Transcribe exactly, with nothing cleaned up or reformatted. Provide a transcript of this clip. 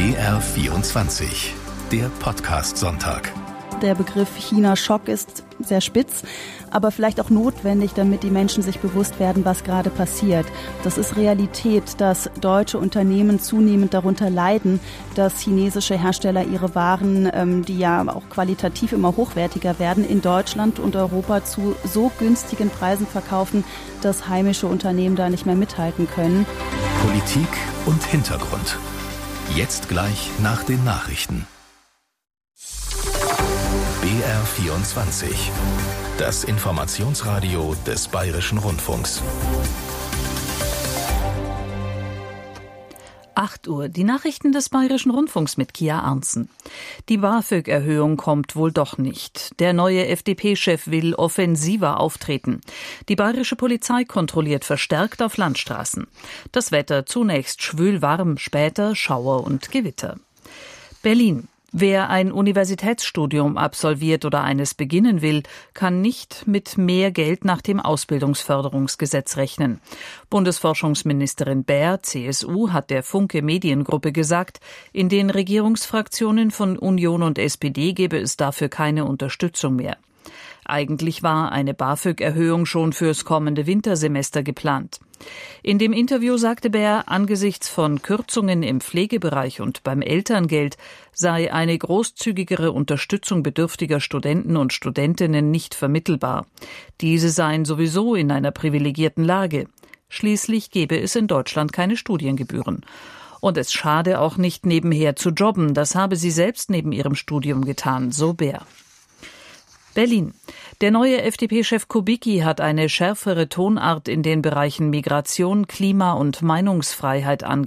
B R vierundzwanzig, der Podcast-Sonntag. Der Begriff China-Schock ist sehr spitz, aber vielleicht auch notwendig, damit die Menschen sich bewusst werden, was gerade passiert. Das ist Realität, dass deutsche Unternehmen zunehmend darunter leiden, dass chinesische Hersteller ihre Waren, ähm, die ja auch qualitativ immer hochwertiger werden, in Deutschland und Europa zu so günstigen Preisen verkaufen, dass heimische Unternehmen da nicht mehr mithalten können. Politik und Hintergrund. Jetzt gleich nach den Nachrichten. B R vierundzwanzig, das Informationsradio des Bayerischen Rundfunks. acht Uhr, die Nachrichten des Bayerischen Rundfunks mit Kia Arntzen. Die BAföG-Erhöhung kommt wohl doch nicht. Der neue F D P-Chef will offensiver auftreten. Die bayerische Polizei kontrolliert verstärkt auf Landstraßen. Das Wetter zunächst schwül warm, später Schauer und Gewitter. Berlin. Wer ein Universitätsstudium absolviert oder eines beginnen will, kann nicht mit mehr Geld nach dem Ausbildungsförderungsgesetz rechnen. Bundesforschungsministerin Baer, C S U, hat der Funke Mediengruppe gesagt, in den Regierungsfraktionen von Union und S P D gebe es dafür keine Unterstützung mehr. Eigentlich war eine BAföG-Erhöhung schon fürs kommende Wintersemester geplant. In dem Interview sagte Baer, angesichts von Kürzungen im Pflegebereich und beim Elterngeld sei eine großzügigere Unterstützung bedürftiger Studenten und Studentinnen nicht vermittelbar. Diese seien sowieso in einer privilegierten Lage. Schließlich gebe es in Deutschland keine Studiengebühren. Und es schade auch nicht, nebenher zu jobben. Das habe sie selbst neben ihrem Studium getan, so Baer. Berlin. Der neue F D P-Chef Kubicki hat eine schärfere Tonart in den Bereichen Migration, Klima und Meinungsfreiheit angewendet.